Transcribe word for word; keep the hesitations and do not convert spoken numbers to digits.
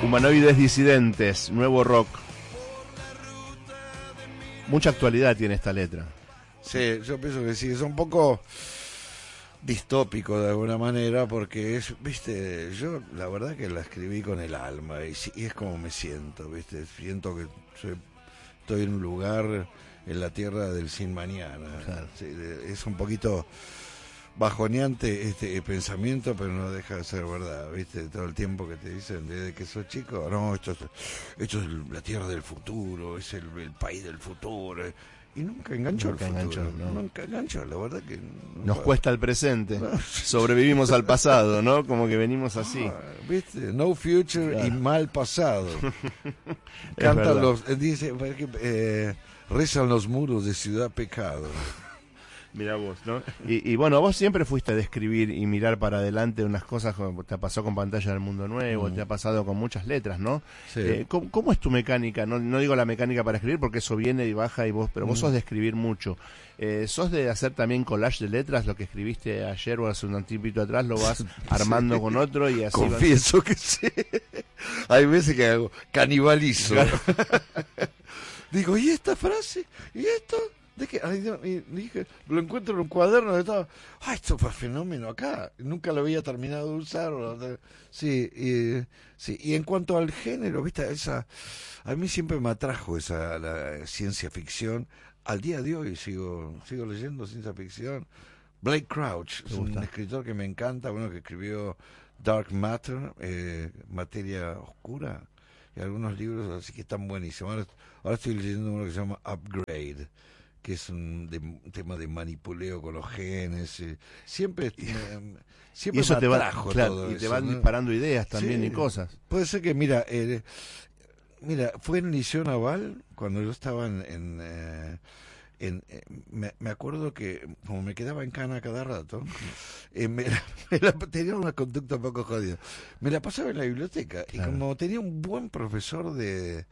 Humanoides disidentes, nuevo rock. Mucha actualidad tiene esta letra. Sí, yo pienso que sí, es un poco distópico de alguna manera, porque es, viste, yo la verdad que la escribí con el alma y, y es como me siento, viste, siento que soy, estoy en un lugar en la tierra del sin mañana. Claro. Sí, es un poquito bajoneante este pensamiento, pero no deja de ser verdad, viste, todo el tiempo que te dicen desde que sos chico, no, esto es, esto es la tierra del futuro, es el, el país del futuro, y nunca enganchó nunca el futuro, enganchó, no. nunca enganchó, la verdad que no nos cuesta el presente, sobrevivimos al pasado, ¿no? Como que venimos así, ah, viste, no future, claro. Y mal pasado. Cantan los, dice, eh, rezan los muros de Ciudad Pecado. Mirá vos, ¿no? Y, y bueno, vos siempre fuiste a describir y mirar para adelante unas cosas, como te pasó con Pantalla del Mundo Nuevo, mm. te ha pasado con muchas letras, ¿no? Sí. Eh, ¿cómo, ¿Cómo es tu mecánica? No, no digo la mecánica para escribir, porque eso viene y baja, y vos, pero vos mm. sos de escribir mucho. Eh, ¿Sos de hacer también collage de letras? Lo que escribiste ayer o hace un tiempito atrás, lo vas armando sí. con otro y así. Confieso vas... que sí. Hay veces que hago canibalizo. Claro. Digo, ¿y esta frase? ¿Y esto? ¿De qué? Ay, Dios, y dije, lo encuentro en un cuaderno de todo. ¡Ay, esto fue fenómeno acá! Nunca lo había terminado de usar. Sí, y, sí. Y en cuanto al género, ¿viste? Esa, a mí siempre me atrajo esa la ciencia ficción. Al día de hoy sigo sigo leyendo ciencia ficción. Blake Crouch es un escritor que me encanta, bueno, que escribió Dark Matter, eh, Materia Oscura, y algunos libros así que están buenísimos. Ahora, ahora estoy leyendo uno que se llama Upgrade, que es un, de, un tema de manipuleo con los genes, eh, siempre, me, siempre y eso me te atrajo va, claro, todo y eso, te van ¿no? disparando ideas también, sí, y cosas. Puede ser que, mira, eh, mira, fue en Liceo Naval, cuando yo estaba en, en, eh, en eh, me, me acuerdo que, como me quedaba en cana cada rato, eh, me, me la, tenía una conducta un poco jodida, me la pasaba en la biblioteca, claro. Y como tenía un buen profesor de